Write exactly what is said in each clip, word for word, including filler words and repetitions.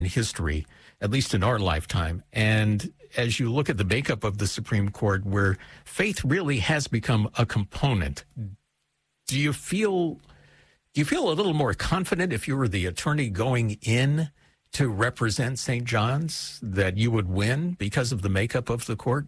history, at least in our lifetime. And as you look at the makeup of the Supreme Court, where faith really has become a component, do you feel do you feel a little more confident if you were the attorney going in to represent Saint John's that you would win because of the makeup of the court?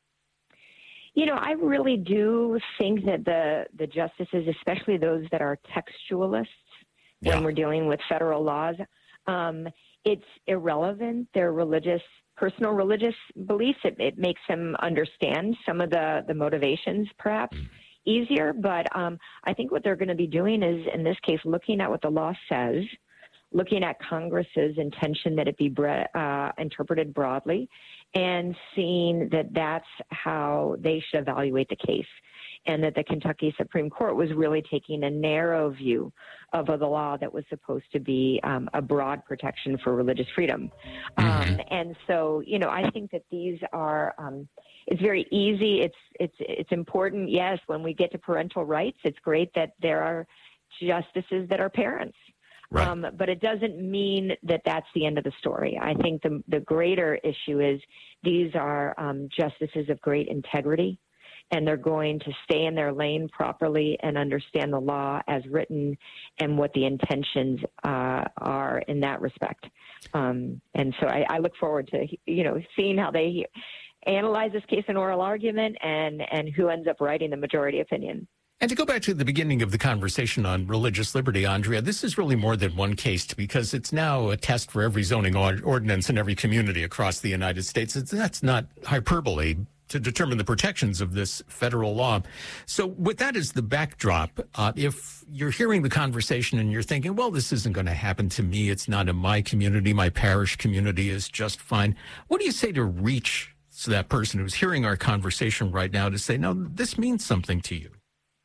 You know, I really do think that the, the justices, especially those that are textualists, yeah. when we're dealing with federal laws, um, it's irrelevant. Their religious, personal religious beliefs, it, it makes them understand some of the, the motivations, perhaps, mm. easier. But um, I think what they're going to be doing is, in this case, looking at what the law says, looking at Congress's intention that it be bre- uh, interpreted broadly, and seeing that that's how they should evaluate the case, and that the Kentucky Supreme Court was really taking a narrow view of the law that was supposed to be um, a broad protection for religious freedom. Mm-hmm. Um, and so, you know, I think that these are, um, it's very easy. It's, it's, it's important. Yes, when we get to parental rights, it's great that there are justices that are parents. Right. Um, but it doesn't mean that that's the end of the story. I think the, the greater issue is these are um, justices of great integrity, and they're going to stay in their lane properly and understand the law as written and what the intentions uh, are in that respect. Um, and so I, I look forward to, you know, seeing how they analyze this case in oral argument and, and who ends up writing the majority opinion. And to go back to the beginning of the conversation on religious liberty, Andrea, this is really more than one case because it's now a test for every zoning ordinance in every community across the United States. It's, that's not hyperbole to determine the protections of this federal law. So with that as the backdrop, uh, if you're hearing the conversation and you're thinking, well, this isn't going to happen to me, it's not in my community, my parish community is just fine, what do you say to reach to that person who's hearing our conversation right now to say, no, this means something to you?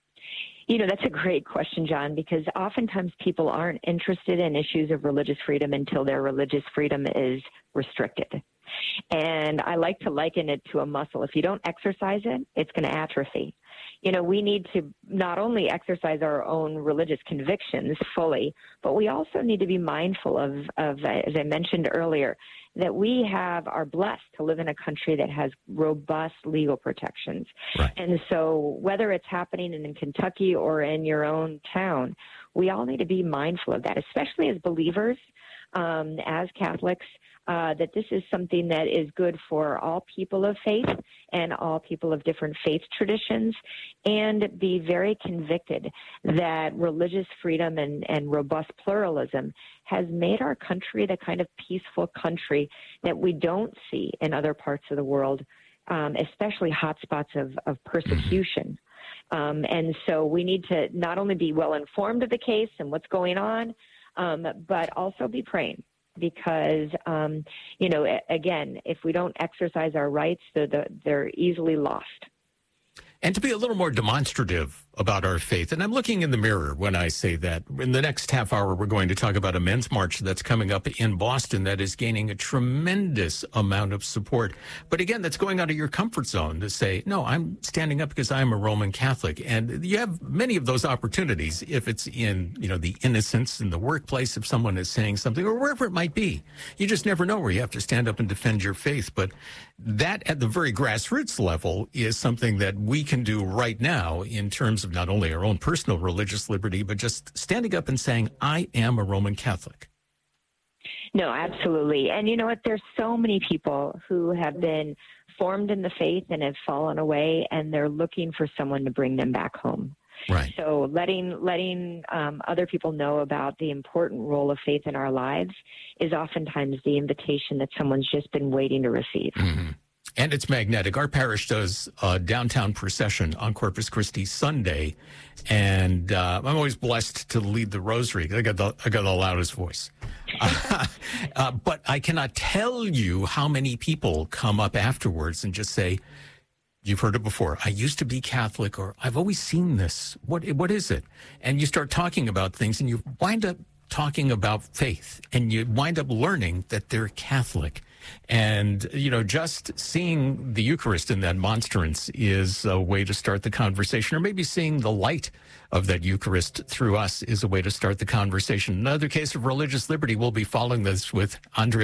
You know, that's a great question, John, because oftentimes people aren't interested in issues of religious freedom until their religious freedom is restricted. And I like to liken it to a muscle. If you don't exercise it, it's going to atrophy. You know, we need to not only exercise our own religious convictions fully, but we also need to be mindful of, of as I mentioned earlier, that we have are blessed to live in a country that has robust legal protections. Right. And so whether it's happening in, in Kentucky or in your own town, we all need to be mindful of that, especially as believers, um, as Catholics, uh, that this is something that is good for all people of faith and all people of different faith traditions, and be very convicted that religious freedom and, and robust pluralism has made our country the kind of peaceful country that we don't see in other parts of the world, um, especially hotspots of, of persecution. Um, and so we need to not only be well informed of the case and what's going on, um, but also be praying. Because, um, you know, again, if we don't exercise our rights, they're, they're easily lost. And to be a little more demonstrative about our faith, and I'm looking in the mirror when I say that. In the next half hour, we're going to talk about a men's march that's coming up in Boston that is gaining a tremendous amount of support. But again, that's going out of your comfort zone to say, no, I'm standing up because I'm a Roman Catholic. And you have many of those opportunities if it's in, you know, the innocence in the workplace, if someone is saying something, or wherever it might be. You just never know where you have to stand up and defend your faith. But that, at the very grassroots level, is something that we can do right now in terms of not only our own personal religious liberty, but just standing up and saying, I am a Roman Catholic. No, absolutely. And you know what? There's so many people who have been formed in the faith and have fallen away, and they're looking for someone to bring them back home. Right. So letting letting um, other people know about the important role of faith in our lives is oftentimes the invitation that someone's just been waiting to receive. Mm-hmm. And it's magnetic. Our parish does a downtown procession on Corpus Christi Sunday, and uh, I'm always blessed to lead the rosary. I got the I got the loudest voice, uh, uh, but I cannot tell you how many people come up afterwards and just say, "You've heard it before. I used to be Catholic, or I've always seen this. What what is it?" And you start talking about things, and you wind up talking about faith, and you wind up learning that they're Catholic. And, you know, just seeing the Eucharist in that monstrance is a way to start the conversation, or maybe seeing the light of that Eucharist through us is a way to start the conversation. Another case of religious liberty. We'll be following this with Andrea